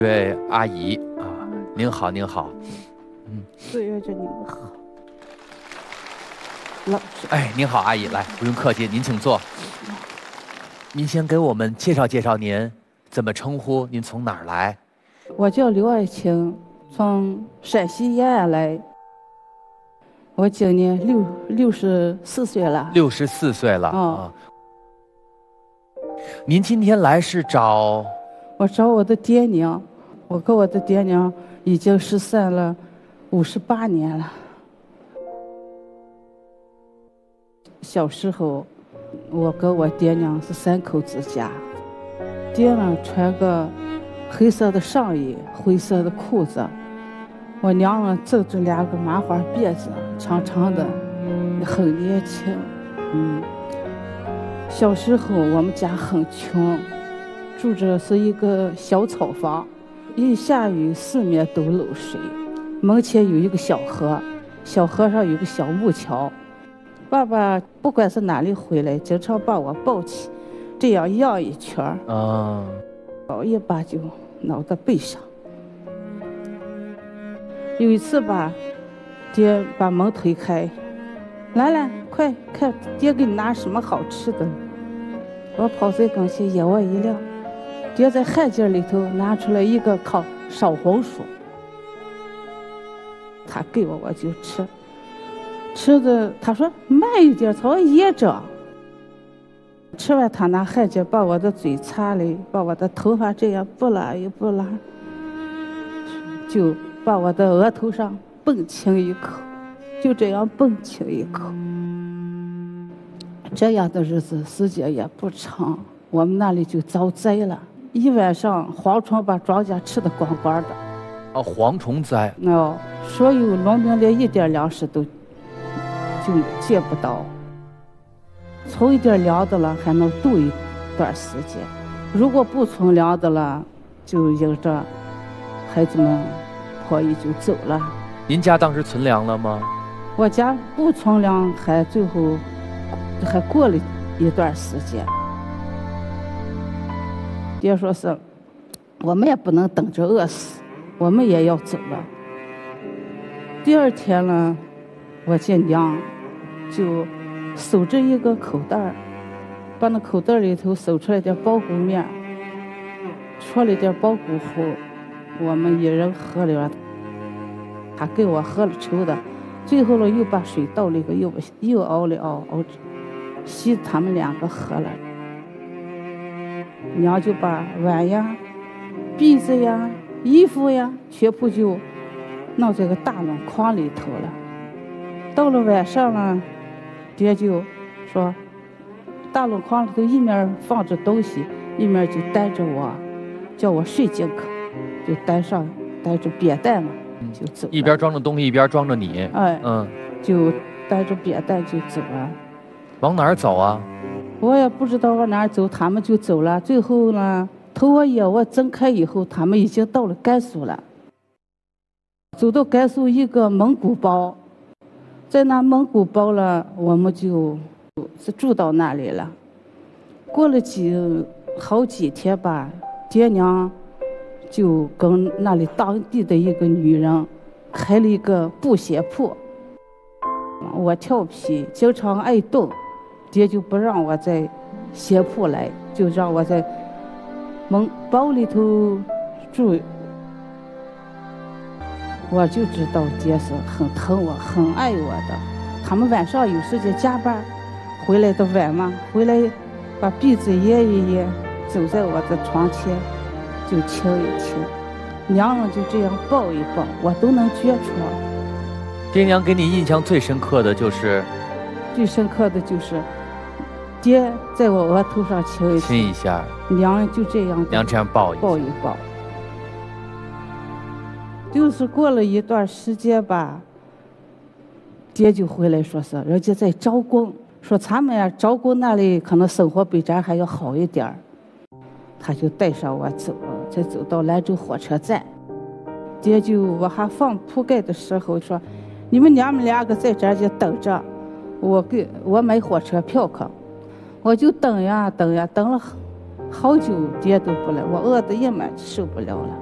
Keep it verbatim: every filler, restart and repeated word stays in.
这位阿姨啊，您好，您好， 嗯，对呀，这你们好，老师， 哎，您好，阿姨，来，不用客气，您请坐。您先给我们介绍介绍您，怎么称呼？您从哪儿来？ 我叫刘爱清，从陕西延安来。我今年六六十四岁了。 六十四岁了、 哦、 啊。您今天来是找？ 我找我的爹娘，我跟我的爹娘已经失散了五十八年了。小时候，我跟我爹娘是三口之家，爹呢穿个黑色的上衣，灰色的裤子，我娘呢皱着两个麻花辫子，长长的，很年轻。嗯，小时候我们家很穷，住着是一个小草房，一下雨四面都漏水，门前有一个小河，小河上有个小木桥。爸爸不管是哪里回来，经常把我抱起，这样绕一圈儿， 啊， 抱一把就挠到背上。有一次吧，爹把门推开，来来，快看，爹给你拿什么好吃的。我跑在跟前，眼望一亮，爹在汗巾里头拿出来一个烤烧红薯，他给我我就吃。吃的，他说慢一点，朝噎着。吃完，他拿汗巾把我的嘴擦了，把我的头发这样不拉又不拉，就把我的额头上蹦亲一口，就这样蹦亲一口。这样的日子时间也不长，我们那里就遭灾了，一晚上蝗虫把庄稼吃得光光的。 哦，蝗虫灾。 哦，所有农民连一点粮食都就见不到，存一点粮的了还能度一段时间，如果不存粮的了，就迎着孩子们破衣就走了。 您家当时存粮了吗？ 我家不存粮，还最后还过了一段时间。爹说是我们也不能等着饿死，我们也要走了。第二天呢，我见娘就搜着一个口袋，把那口袋里头搜出来点苞谷面，戳了点苞谷糊，我们一人喝了，他给我喝了稠的，最后了又把水倒了一个，又又熬了熬熬，稀他们两个喝了。娘就把碗呀、篦子呀、衣服呀，全部就弄这个大笼筐里头了。到了晚上了，爹就说大笼筐里头一面放着东西，一面就带着我，叫我睡进去，就带上带着扁担嘛，就走了。 一边装着东西一边装着你。 哎， 嗯， 就带着扁担就走了。 往哪儿走啊？ 我也不知道往哪儿走，他们就走了。最后呢，头我眼我睁开以后，他们已经到了甘肃了。走到甘肃一个蒙古包，在那蒙古包了，我们就是住到那里了。过了几好几天吧，爹娘就跟那里当地的一个女人开了一个布鞋铺。我调皮，经常爱动，爹就不让我在鞋铺来，就让我在蒙包里头住。我就知道爹是很疼我，很爱我的。他们晚上有时间加班，回来的晚嘛，回来把篦子掖一掖，走在我的床前就亲一亲，娘们就这样抱一抱，我都能觉出。 爹娘给你印象最深刻的就是？ 最深刻的就是爹在我额头上亲一亲一下， 娘就这样娘这样抱一抱一抱。就是过了一段时间吧，爹就回来说是人家在招工，说咱们呀招工那里可能生活比咱还要好一点，他就带上我走了，才走到兰州火车站。爹就我还放铺盖的时候说，你们娘们两个在这儿就等着，我给我买火车票去。我就等呀等呀等了好久，爹都不来，我饿得一晚受不了了。